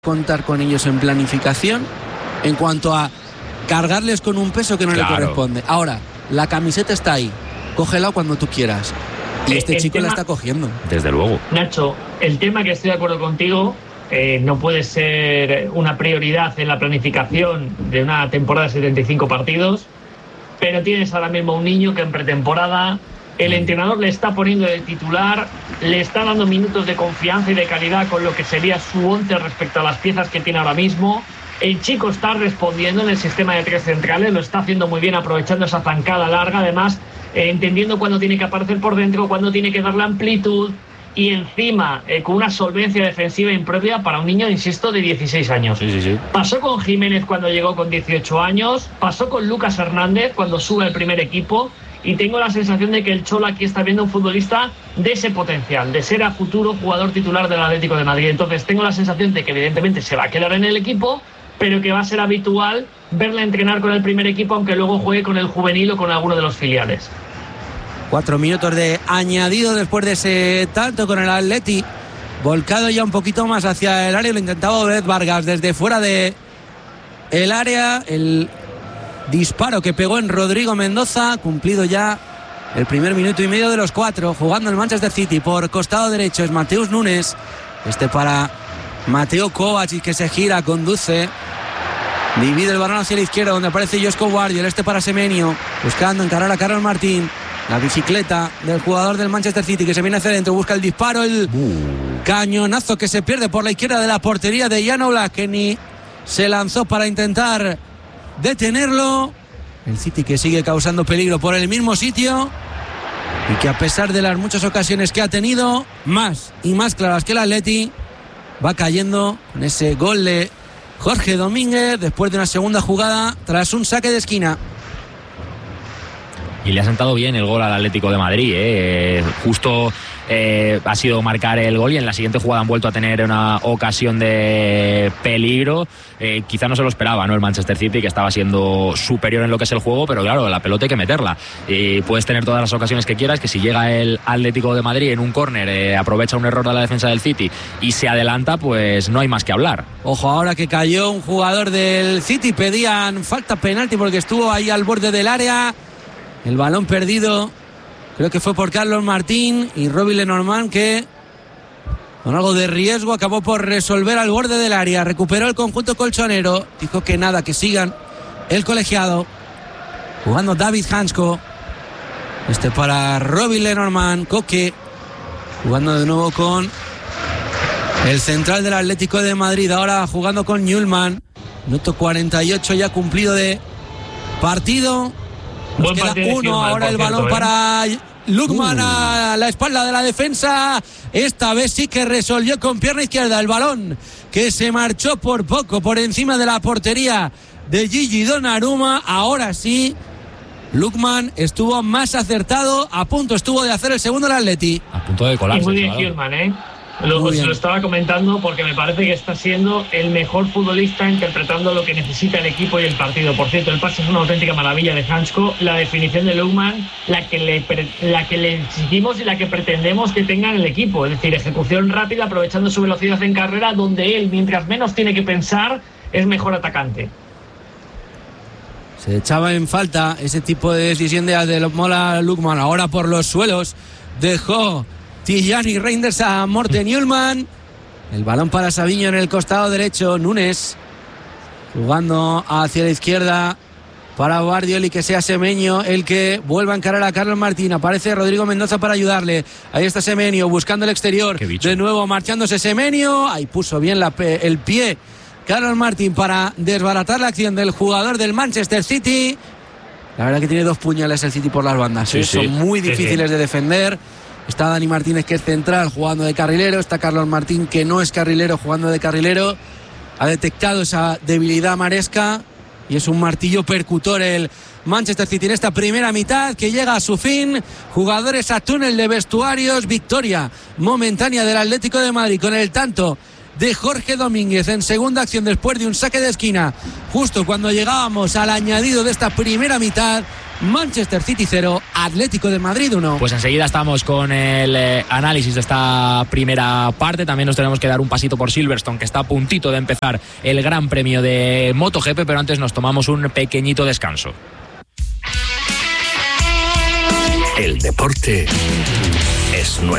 contar con ellos en planificación en cuanto a cargarles con un peso que no le corresponde. Ahora, la camiseta está ahí, cógela cuando tú quieras. Y este chico la está cogiendo. Desde luego. Nacho, el tema que estoy de acuerdo contigo, no puede ser una prioridad en la planificación de una temporada de 75 partidos, pero tienes ahora mismo un niño que en pretemporada el entrenador le está poniendo de titular, le está dando minutos de confianza y de calidad con lo que sería su once respecto a las piezas que tiene ahora mismo. El chico está respondiendo en el sistema de tres centrales, lo está haciendo muy bien, aprovechando esa zancada larga, además entendiendo cuándo tiene que aparecer por dentro, cuándo tiene que dar la amplitud, y encima con una solvencia defensiva impropia para un niño, insisto, de 16 años. Sí. Pasó con Jiménez cuando llegó con 18 años, pasó con Lucas Hernández cuando sube al primer equipo, y tengo la sensación de que el Cholo aquí está viendo un futbolista de ese potencial, de ser a futuro jugador titular del Atlético de Madrid. Entonces tengo la sensación de que evidentemente se va a quedar en el equipo, pero que va a ser habitual verle entrenar con el primer equipo, aunque luego juegue con el juvenil o con alguno de los filiales. 4 minutos de añadido después de ese tanto con el Atleti, volcado ya un poquito más hacia el área. Lo intentaba Brett Vargas desde fuera de el área, el disparo que pegó en Rodrigo Mendoza, cumplido ya el primer minuto y medio de los 4, jugando el Manchester City. Por costado derecho es Mateus Nunes, para Mateo Kovacic, que se gira, conduce, divide el balón hacia la izquierda donde aparece Josko Guardiol, para Semenyo, buscando encarar a Carlos Martín. La bicicleta del jugador del Manchester City que se viene hacia adentro, busca el disparo, el cañonazo que se pierde por la izquierda de la portería de Jan Oblak, que ni se lanzó para intentar detenerlo. El City que sigue causando peligro por el mismo sitio y que, a pesar de las muchas ocasiones que ha tenido, más y más claras que el Atleti, va cayendo con ese gol de Jorge Domínguez después de una segunda jugada tras un saque de esquina. Y le ha sentado bien el gol al Atlético de Madrid, justo ha sido marcar el gol, y en la siguiente jugada han vuelto a tener una ocasión de peligro. Quizá no se lo esperaba, ¿no?, el Manchester City, que estaba siendo superior en lo que es el juego, pero claro, la pelota hay que meterla. Puedes tener todas las ocasiones que quieras, que si llega el Atlético de Madrid en un córner, aprovecha un error de la defensa del City y se adelanta, pues no hay más que hablar. Ojo, ahora que cayó un jugador del City, pedían falta, penalti, porque estuvo ahí al borde del área. El balón perdido, creo que fue por Carlos Martín, y Robbie Lenormand, que con algo de riesgo acabó por resolver al borde del área. Recuperó el conjunto colchonero, dijo que nada, que sigan el colegiado. Jugando David Hansko, para Robbie Lenormand. Coque jugando de nuevo con el central del Atlético de Madrid, ahora jugando con Newellman. Minuto 48 ya cumplido de partido. Nos queda uno, ahora el balón para Lookman a la espalda de la defensa. Esta vez sí que resolvió con pierna izquierda el balón, que se marchó por poco por encima de la portería de Gigi Donnarumma. Ahora sí, Lookman estuvo más acertado, a punto estuvo de hacer el segundo el Atleti. A punto de colarse. Y muy bien Newellman, Lo estaba comentando porque me parece que está siendo el mejor futbolista interpretando lo que necesita el equipo y el partido. Por cierto, el pase es una auténtica maravilla de Hansko. La definición de Lookman, la que le exigimos y la que pretendemos que tenga en el equipo. Es decir, ejecución rápida, aprovechando su velocidad en carrera, donde él, mientras menos tiene que pensar, es mejor atacante. Se echaba en falta ese tipo de decisión de Mola Lookman. Ahora por los suelos dejó Tijani Reinders a Morten Newellman. El balón para Savinho en el costado derecho. Nunes jugando hacia la izquierda para Guardiol, y que sea Semenyo el que vuelva a encarar a Carlos Martín. Aparece Rodrigo Mendoza para ayudarle. Ahí está Semenyo buscando el exterior. De nuevo marchándose Semenyo. Ahí puso bien el pie Carlos Martín para desbaratar la acción del jugador del Manchester City. La verdad que tiene dos puñales el City por las bandas. Son muy difíciles de defender. Está Dani Martínez, que es central, jugando de carrilero. Está Carlos Martín, que no es carrilero, jugando de carrilero. Ha detectado esa debilidad Maresca y es un martillo percutor el Manchester City en esta primera mitad, que llega a su fin. Jugadores a túnel de vestuarios. Victoria momentánea del Atlético de Madrid con el tanto de Jorge Domínguez en segunda acción después de un saque de esquina, justo cuando llegábamos al añadido de esta primera mitad. Manchester City 0, Atlético de Madrid 1. Pues enseguida estamos con el análisis de esta primera parte. También nos tenemos que dar un pasito por Silverstone, que está a puntito de empezar el Gran Premio de MotoGP, pero antes nos tomamos un pequeñito descanso. El deporte es nuestro.